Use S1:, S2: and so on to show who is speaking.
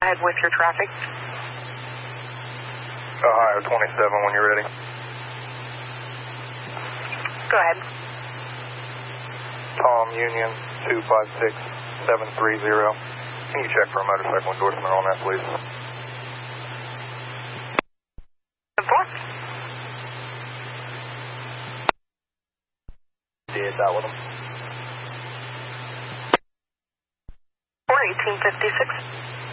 S1: ahead with your traffic.
S2: Ohio 27 when you're ready.
S1: Go ahead.
S2: Tom Union 256730. Can you check for a motorcycle endorsement on that, please?
S1: 4.
S2: Did that with them.
S1: 4 1856.